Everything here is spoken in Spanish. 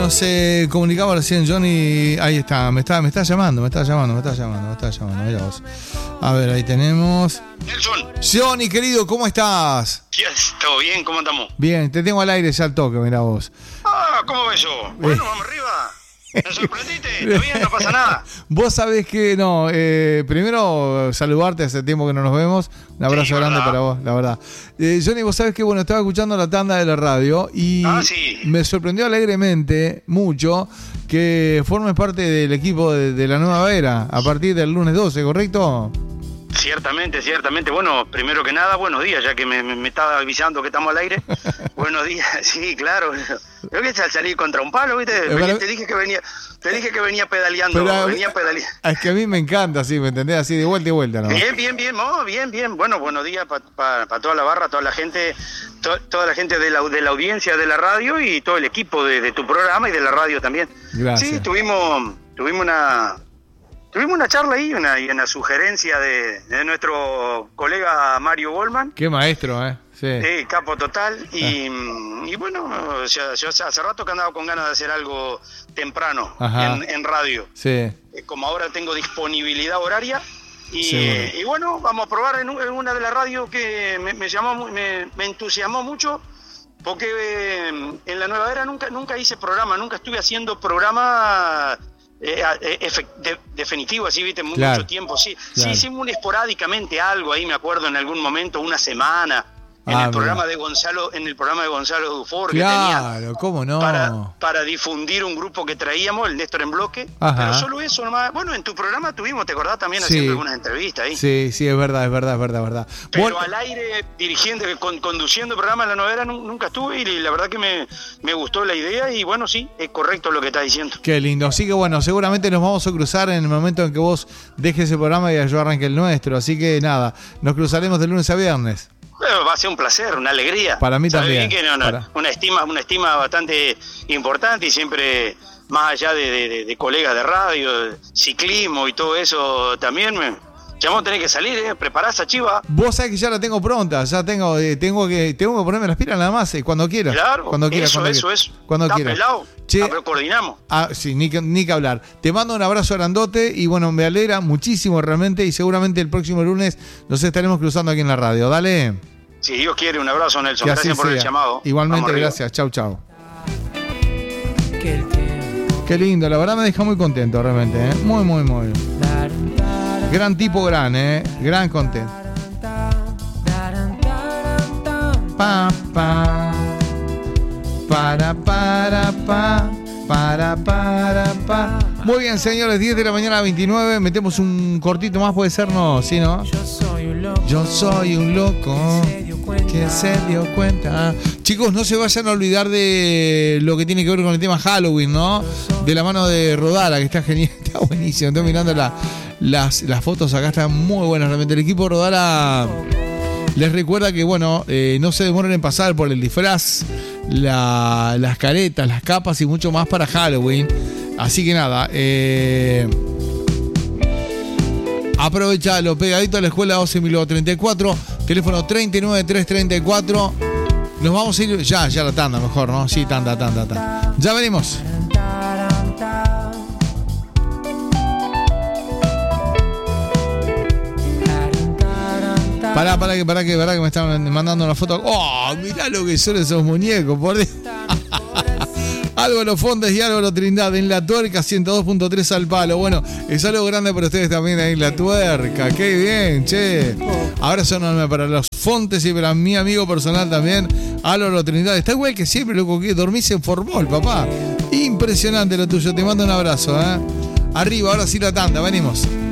nos comunicaba recién Johnny. Ahí está, me está llamando. Mira vos. A ver, ahí tenemos. Nelson. Johnny, querido, ¿cómo estás? ¿Todo bien? ¿Cómo andamos? Bien, te tengo al aire ya al toque, mira vos. ¿Cómo ves eso? Bueno, vamos arriba. ¿Me sorprendiste? ¿Está bien? No pasa nada. Vos sabés que no, primero saludarte, hace tiempo que no nos vemos. Un abrazo grande para vos, la verdad. Johnny, vos sabés que bueno, estaba escuchando la tanda de la radio y sí. Me sorprendió alegremente mucho que formes parte del equipo de la nueva era a partir del lunes 12, ¿correcto? Ciertamente. Bueno, primero que nada, buenos días, ya que me estaba avisando que estamos al aire. Buenos días, sí, claro. Creo que al salir contra un palo, ¿viste? Te dije que venía pedaleando. Es que a mí me encanta, sí, ¿me entendés? Así de vuelta y vuelta, ¿no? Bien. Bueno, buenos días para toda la barra, toda la gente, toda la gente de la audiencia de la radio y todo el equipo de tu programa y de la radio también. Gracias. Sí, tuvimos una charla ahí, una sugerencia de nuestro colega Mario Goldman. Qué maestro, ¿eh? Sí. Capo total. Y bueno, yo hace rato que andaba con ganas de hacer algo temprano en radio. Sí. Como ahora tengo disponibilidad horaria. Y bueno, vamos a probar en una de las radios que me entusiasmó mucho. Porque en la nueva era nunca hice programa, nunca estuve haciendo programa definitivo, así, viste, mucho tiempo, sí. Claro. Sí, hicimos muy esporádicamente algo ahí, me acuerdo, en algún momento, una semana, en el programa de Gonzalo Dufour, que tenía, ¿cómo no? Para difundir un grupo que traíamos, el Néstor en Bloque. Ajá. Pero solo eso nomás. Bueno, en tu programa tuvimos, ¿te acordás? También haciendo algunas entrevistas ahí. Sí, es verdad. Pero al aire, dirigiendo, conduciendo el programa en la novela nunca estuve, y la verdad que me gustó la idea, y bueno, sí, es correcto lo que estás diciendo. Qué lindo. Así que bueno, seguramente nos vamos a cruzar en el momento en que vos dejes ese programa y yo arranque el nuestro. Así que nada, nos cruzaremos de lunes a viernes. Va a ser un placer, una alegría. Para mí también. Que una estima bastante importante, y siempre, más allá de colegas de radio, de ciclismo y todo eso, también ya vamos a tener que salir, prepará esa chiva. Vos sabés que ya la tengo pronta, ya tengo que ponerme las pilas nada más, cuando quiera. Claro, cuando quiera. Cuando está quiera. Pelado. Che, pero coordinamos. Sí, ni que hablar. Te mando un abrazo grandote y bueno, me alegra muchísimo realmente, y seguramente el próximo lunes nos estaremos cruzando aquí en la radio. Dale. Si Dios quiere, un abrazo, Nelson. Gracias por el llamado. Igualmente, gracias. Chau. Qué lindo, la verdad me deja muy contento realmente, ¿eh? Muy. Gran tipo, gran contento. Muy bien, señores, 10 de la mañana 29. Metemos un cortito más, puede ser, ¿no? ¿Sí, no? Yo soy un loco que se dio cuenta. Chicos, no se vayan a olvidar de lo que tiene que ver con el tema Halloween, ¿no? De la mano de Rodala, que está genial, está buenísimo. Estoy mirando las fotos acá, están muy buenas realmente. El equipo Rodala les recuerda que, bueno, no se demoren en pasar por el disfraz, las caretas, las capas y mucho más para Halloween. Así que nada, aprovechalo, pegadito a la escuela 12.34, teléfono 39334. Nos vamos a ir ya la tanda, mejor, ¿no? Sí, tanda. Ya venimos. Pará que me están mandando una foto. ¡Oh! Mirá lo que son esos muñecos, por Dios. Álvaro Fontes y Álvaro Trindade en La Tuerca, 102.3 al palo. Bueno, es algo grande para ustedes también ahí en La Tuerca. ¡Qué bien, che! Abrazo enorme para los Fontes y para mi amigo personal también, Álvaro Trindade. Está igual que siempre, loco, que dormís en Formol, papá. Impresionante lo tuyo. Te mando un abrazo, ¿eh? Arriba, ahora sí la tanda. Venimos.